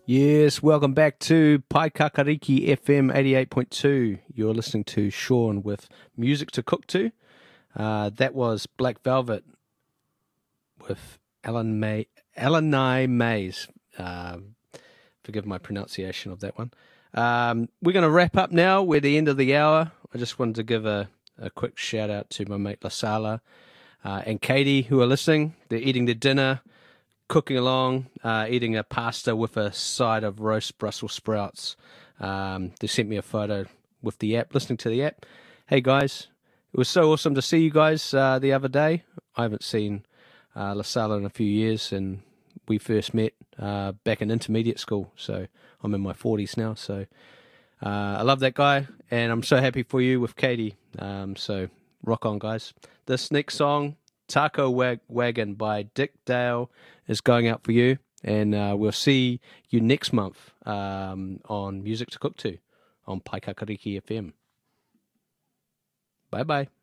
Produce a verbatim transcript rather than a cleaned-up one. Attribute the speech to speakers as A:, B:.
A: Yes, welcome back to Paikakariki F M eighty-eight point two. You're listening to Sean with Music to Cook To. Uh, that was Black Velvet with Alan May, Alanai Mays. Uh, forgive my pronunciation of that one. Um, we're going to wrap up now. We're at the end of the hour. I just wanted to give a, a quick shout out to my mate Lasala uh, and Katie who are listening. They're eating their dinner, cooking along, uh, eating a pasta with a side of roast Brussels sprouts. Um, they sent me a photo with the app, listening to the app. Hey guys, it was so awesome to see you guys uh, the other day. I haven't seen uh, Lasala in a few years, and we first met uh, back in intermediate school. So I'm in my forties now. So uh, I love that guy, and I'm so happy for you with Katie. Um, so rock on, guys. This next song, Taco Wag- Wagon by Dick Dale, is going out for you, and uh, we'll see you next month um, on Music to Cook To on Paikakariki F M. Bye bye.